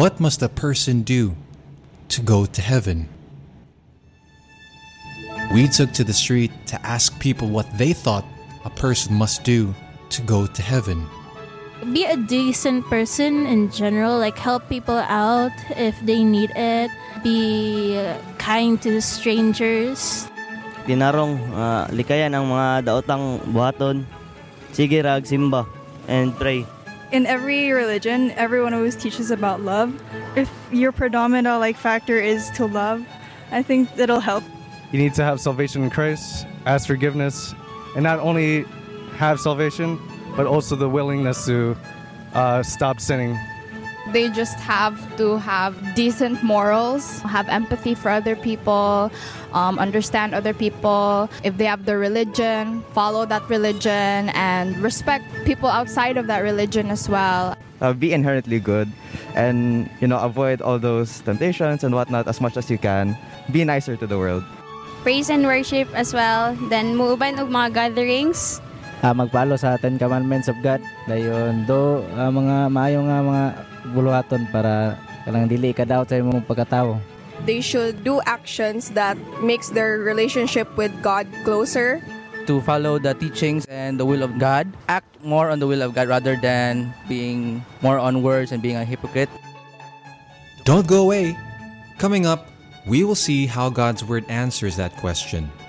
What must a person do to go to heaven? We took to the street to ask people what they thought a person must do to go to heaven. Be a decent person in general, like help people out if they need it. Be kind to strangers. Dinarong likayan ang mga daotang buhaton. Sige rag simba and pray. In every religion, everyone always teaches about love. If your predominant factor is to love, I think it'll help. You need to have salvation in Christ, ask forgiveness, and not only have salvation, but also the willingness to stop sinning. They just have to have decent morals, have empathy for other people, understand other people. If they have their religion, follow that religion, and respect people outside of that religion as well. Be inherently good and, avoid all those temptations and whatnot as much as you can. Be nicer to the world. Praise and worship as well. Then, muuban og mga gatherings. Magpalo sa Ten Commandments of God. Dayon, mga maayo nga mga buluhaton para kalang dili ka daw sa imong pagkatao. They should do actions that makes their relationship with God closer. To follow the teachings and the will of God. Act more on the will of God rather than being more on words and being a hypocrite. Don't go away. Coming up, we will see how God's Word answers that question.